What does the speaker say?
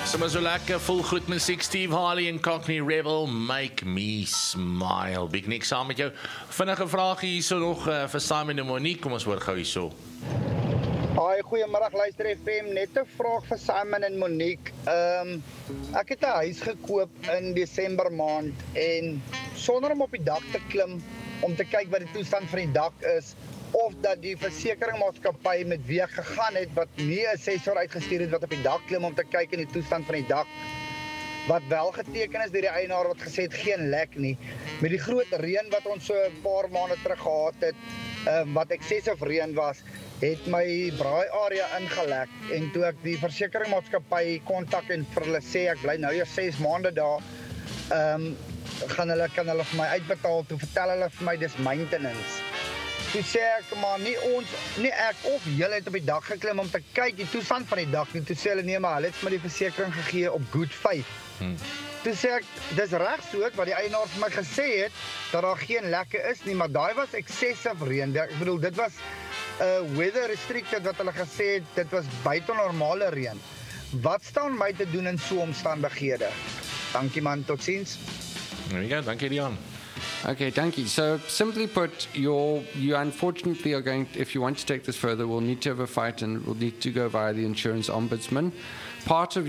Sommer so lekker, vol goed musiek, Steve Harley en Cockney Rebel, Make Me Smile. Big Nick, saam met jou. Vinnige vraag hier so nog vir Simon en Monique, kom ons hoor gou hier so. Hoi, goeiemiddag, luister FM, net 'n vraag vir Simon en Monique. Ek het 'n huis gekoop in Desember maand en sonder om op die dak te klim om te kyk wat die toestand van die dak is, of dat die versekeringsmaatskappy met wie ek gegaan het, wat nie 'n assessor uitgestuur het wat op die dak klim om te kyk in die toestand van die dak, wat wel geteken is deur die eienaar wat gesê het geen lek nie. Met die groot reën wat ons so 'n paar maande terug gehad het, wat excessive reën was, het my braaiarea ingelek en toe ek die versekeringsmaatskappy kontak en vir hulle sê ek bly nou hier 6 maande daar, kan hulle vir my uitbetaal, toe vertel hulle vir my dis maintenance. Toe sê ek, maar nie ek of julle het op die dak geklim om te kyk die toestand van die dak nie. Toe sê hulle nee, maar hulle het vir my die versekering gegee op good faith. Toe sê ek, dis reg so wat die eienaar vir my gesê het dat daar geen lekke is nie, maar daai was excessive reën. Ek bedoel, dit was weather restricted wat hulle gesê het, dit was buite normale reën. Wat staan my te doen in so omstandighede? Dankie man, totsiens. There you go, dankie Dion. Okay, thank you. So simply put, you unfortunately are going, if you want to take this further, we'll need to have a fight and we'll need to go via the insurance ombudsman. Part of